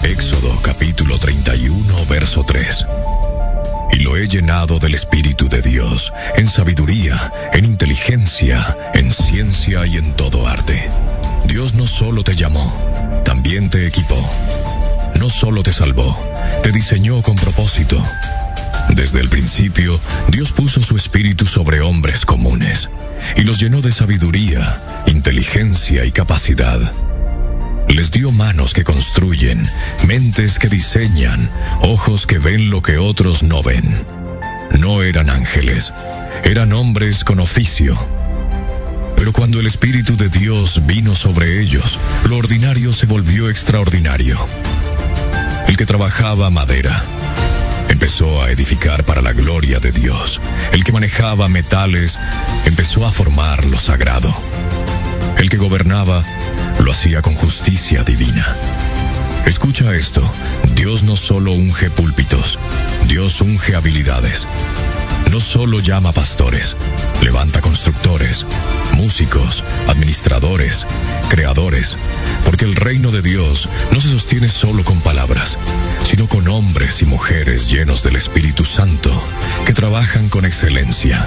Éxodo capítulo 31, verso 3. Y lo he llenado del Espíritu de Dios, en sabiduría, en inteligencia, en ciencia y en todo arte. Dios no solo te llamó, también te equipó. No solo te salvó, te diseñó con propósito. Desde el principio, Dios puso su Espíritu sobre hombres comunes y los llenó de sabiduría, inteligencia y capacidad. Les dio manos que construyen, mentes que diseñan, ojos que ven lo que otros no ven. No eran ángeles, eran hombres con oficio. Pero cuando el Espíritu de Dios vino sobre ellos, lo ordinario se volvió extraordinario. El que trabajaba madera empezó a edificar para la gloria de Dios. El que manejaba metales empezó a formar lo sagrado. El que gobernaba lo hacía con justicia divina. Escucha esto, Dios no solo unge púlpitos, Dios unge habilidades. No solo llama pastores, levanta constructores, músicos, administradores, creadores, porque el reino de Dios no se sostiene solo con palabras, sino con hombres y mujeres llenos del Espíritu Santo, que trabajan con excelencia.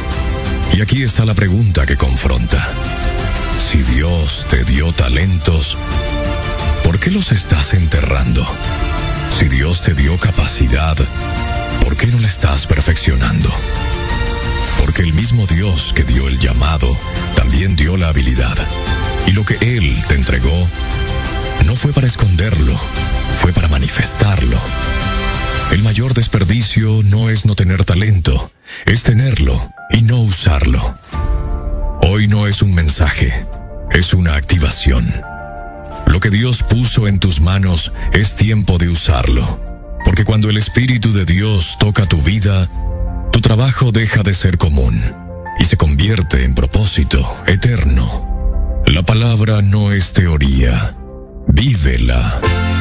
Y aquí está la pregunta que confronta. Si Dios te dio talentos, ¿por qué los estás enterrando? Si Dios te dio capacidad, ¿por qué no la estás perfeccionando? Porque el mismo Dios que dio el llamado, también dio la habilidad. Y lo que Él te entregó, no fue para esconderlo, fue para manifestarlo. El mayor desperdicio no es no tener talento, es tenerlo y no usarlo. Hoy no es un mensaje, es una activación. Lo que Dios puso en tus manos es tiempo de usarlo. Porque cuando el Espíritu de Dios toca tu vida, tu trabajo deja de ser común y se convierte en propósito eterno. La palabra no es teoría, vívela.